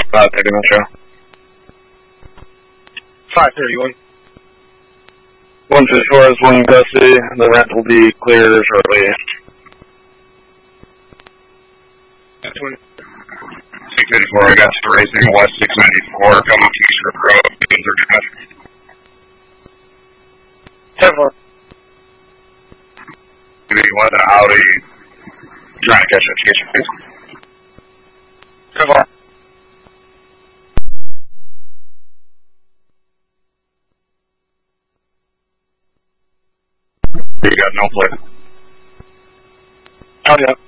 5:30 Metro. 5:31. 154 is one custody. The rent will be cleared shortly. 684, I got you racing West 694, coming to Eastern Road, 30 10-4. You want the Audi, trying to catch that chase, please. 10-4. You got no plate. Copy that.